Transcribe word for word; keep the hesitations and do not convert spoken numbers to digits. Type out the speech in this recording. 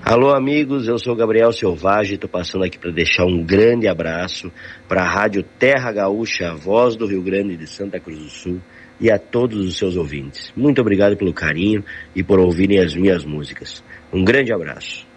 Alô, amigos, eu sou Gabriel Selvagem, estou passando aqui para deixar um grande abraço para a Rádio Terra Gaúcha, a voz do Rio Grande de Santa Cruz do Sul, e a todos os seus ouvintes. Muito obrigado pelo carinho e por ouvirem as minhas músicas. Um grande abraço.